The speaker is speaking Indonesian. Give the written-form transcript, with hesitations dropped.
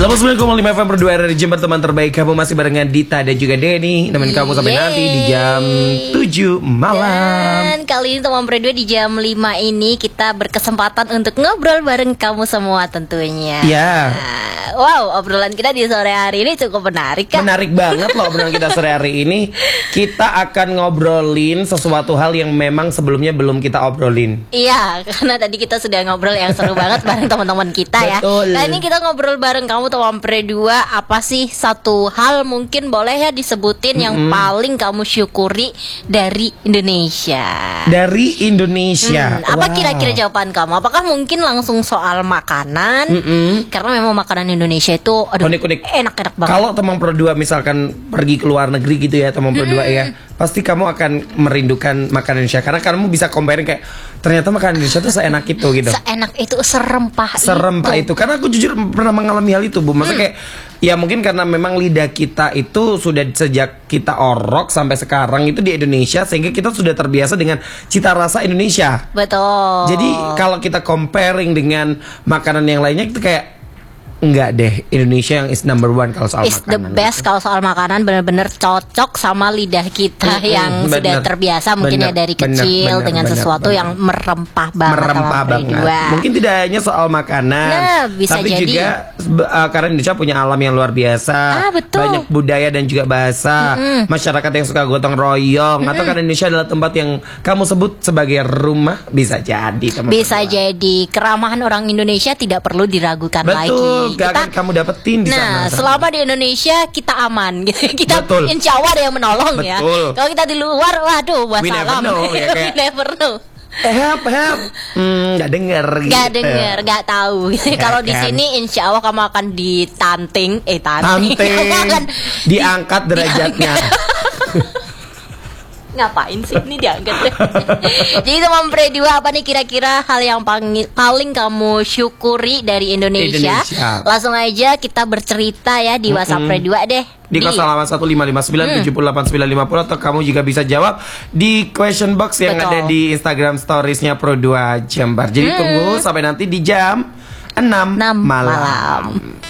109,5 FM berdua dari Jember, teman terbaik. Kamu masih barengan Dita dan juga Denny. Nemenin kamu sampai nanti di jam 7 malam. Dan kali ini teman berdua di jam 5 ini kita berkesempatan untuk ngobrol bareng kamu semua tentunya. Ya. Wow, obrolan kita di sore hari ini cukup menarik kan? Menarik banget loh obrolan kita sore hari ini. Kita akan ngobrolin sesuatu hal yang memang sebelumnya belum kita obrolin. Iya, karena tadi kita sudah ngobrol yang seru banget bareng teman-teman kita ya. Betul. Nah ini kita ngobrol bareng kamu teman berdua. Apa sih satu hal mungkin boleh ya disebutin yang paling kamu syukuri dari Indonesia? Dari Indonesia. Apa kira-kira jawaban kamu? Apakah mungkin langsung soal makanan? Karena memang makanan Indonesia itu unik-unik, enak-enak banget. Kalau teman berdua misalkan pergi ke luar negeri gitu ya, teman berdua ya, pasti kamu akan merindukan makanan Indonesia karena kamu bisa compare kayak ternyata makanan Indonesia tuh seenak itu gitu. Seenak itu, serempah itu. Karena aku jujur pernah mengalami hal itu, Bu. Maksudnya kayak ya mungkin karena memang lidah kita itu sudah sejak kita orok sampai sekarang itu di Indonesia, sehingga kita sudah terbiasa dengan cita rasa Indonesia. Betul. Jadi kalau kita comparing dengan makanan yang lainnya itu kayak enggak deh, Indonesia yang is number one kalau soal is makanan. The best kalau soal makanan, benar-benar cocok sama lidah kita yang sudah terbiasa mungkin ya dari kecil dengan sesuatu yang merempah banget. Mungkin tidak hanya soal makanan, bisa tapi jadi juga karena Indonesia punya alam yang luar biasa, banyak budaya dan juga bahasa, masyarakat yang suka gotong royong, atau karena Indonesia adalah tempat yang kamu sebut sebagai rumah, bisa jadi jadi keramahan orang Indonesia tidak perlu diragukan lagi. Gak akan kamu dapetin di sana. Selama di Indonesia kita aman gitu. Kita insya Allah ada yang menolong. Ya. Kalau kita di luar, waduh, wassalam. We never know. Help. Gak denger. Gak denger, gak tahu. Kalau di sini insya Allah kamu akan ditanting. Diangkat derajatnya. Ngapain sih ini diangkat? Jadi teman berdua, apa nih kira-kira hal yang paling kamu syukuri dari Indonesia? Langsung aja kita bercerita ya di WhatsApp berdua deh. Di 081559789050, atau kamu juga bisa jawab di question box yang ada di Instagram storiesnya Pro2 Jember. Jadi tunggu sampai nanti di jam 6 malam.